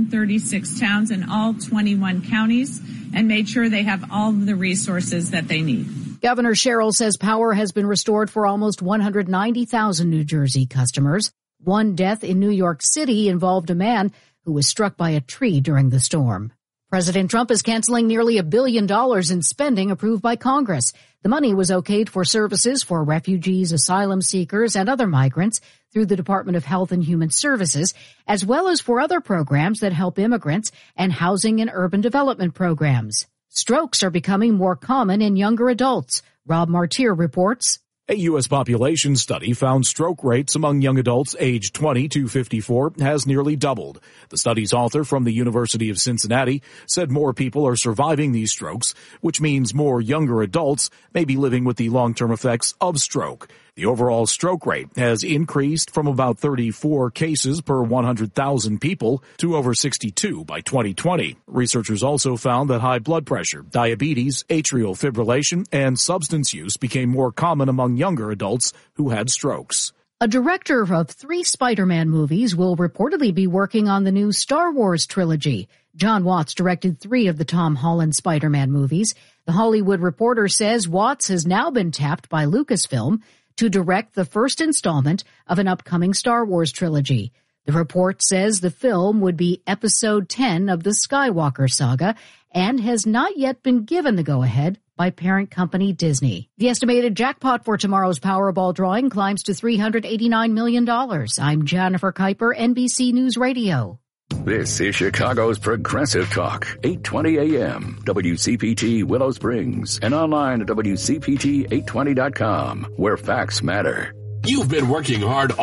136 towns in all 21 counties and made sure they have all of the resources that they need. Governor Sherrill says power has been restored for almost 190,000 New Jersey customers. One death in New York City involved a man who was struck by a tree during the storm. President Trump is canceling nearly $1 billion in spending approved by Congress. The money was okayed for services for refugees, asylum seekers, and other migrants through the Department of Health and Human Services, as well as for other programs that help immigrants and housing and urban development programs. Strokes are becoming more common in younger adults. Rob Martier reports. A U.S. population study found stroke rates among young adults aged 20 to 54 has nearly doubled. The study's author from the University of Cincinnati said more people are surviving these strokes, which means more younger adults may be living with the long-term effects of stroke. The overall stroke rate has increased from about 34 cases per 100,000 people to over 62 by 2020. Researchers also found that high blood pressure, diabetes, atrial fibrillation, and substance use became more common among younger adults who had strokes. A director of 3 Spider-Man movies will reportedly be working on the new Star Wars trilogy. John Watts directed 3 of the Tom Holland Spider-Man movies. The Hollywood Reporter says Watts has now been tapped by Lucasfilm to direct the first installment of an upcoming Star Wars trilogy. The report says the film would be Episode 10 of the Skywalker saga and has not yet been given the go-ahead by parent company Disney. The estimated jackpot for tomorrow's Powerball drawing climbs to $389 million. I'm Jennifer Kuiper, NBC News Radio. This is Chicago's Progressive Talk, 820 AM, WCPT Willow Springs, and online at WCPT820.com, where facts matter. You've been working hard